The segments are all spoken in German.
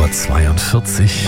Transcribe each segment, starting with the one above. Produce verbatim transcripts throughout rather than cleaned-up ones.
Uhr zweiundvierzig.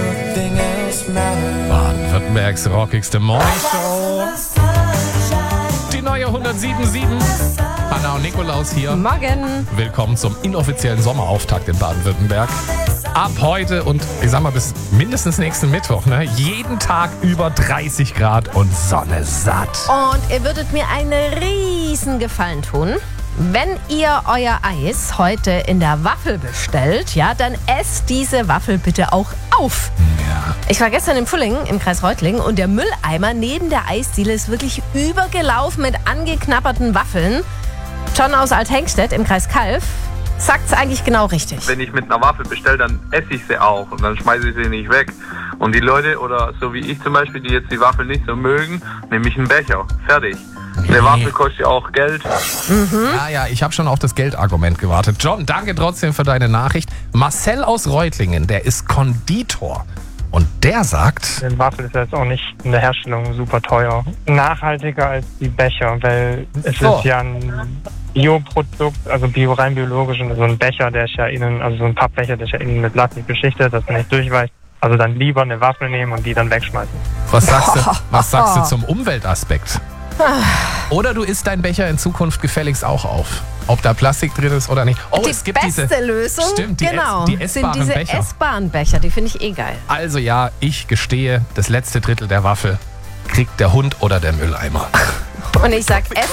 Baden-Württembergs rockigste Morningshow. Die neue hundertsieben Komma sieben. Anna und Nikolaus hier. Morgen. Willkommen zum inoffiziellen Sommerauftakt in Baden-Württemberg. Ab heute und ich sag mal bis mindestens nächsten Mittwoch, ne? Jeden Tag über dreißig Grad und Sonne satt. Und ihr würdet mir einen riesen Gefallen tun, wenn ihr euer Eis heute in der Waffel bestellt, ja, dann esst diese Waffel bitte auch auf. Ja. Ich war gestern in Pfullingen im Kreis Reutlingen und der Mülleimer neben der Eisdiele ist wirklich übergelaufen mit angeknabberten Waffeln. John aus Althengstedt im Kreis Calw sagt's eigentlich genau richtig. Wenn ich mit einer Waffel bestelle, dann esse ich sie auch und dann schmeiße ich sie nicht weg. Und die Leute, oder so wie ich zum Beispiel, die jetzt die Waffel nicht so mögen, nehme ich einen Becher. Fertig. Eine Waffel kostet ja auch Geld. Mhm. Ja, ja, ich habe schon auf das Geldargument gewartet. John, danke trotzdem für deine Nachricht. Marcel aus Reutlingen, der ist Konditor. Und der sagt... Eine Waffel ist jetzt auch nicht in der Herstellung super teuer. Nachhaltiger als die Becher, weil es So. ist ja ein Bioprodukt, also bio, rein biologisch. Und so ein Becher, der ist ja innen, also so ein Pappbecher, der ist ja innen mit Plastik beschichtet, dass man nicht durchweicht. Also dann lieber eine Waffel nehmen und die dann wegschmeißen. Was sagst du, was sagst du zum Umweltaspekt? Oder du isst deinen Becher in Zukunft gefälligst auch auf. Ob da Plastik drin ist oder nicht. Oh, die es gibt beste diese, Lösung, stimmt, die, genau, ess, die sind essbaren diese Becher. essbaren Becher. Die finde ich eh geil. Also ja, ich gestehe, das letzte Drittel der Waffel kriegt der Hund oder der Mülleimer. Und ich sag,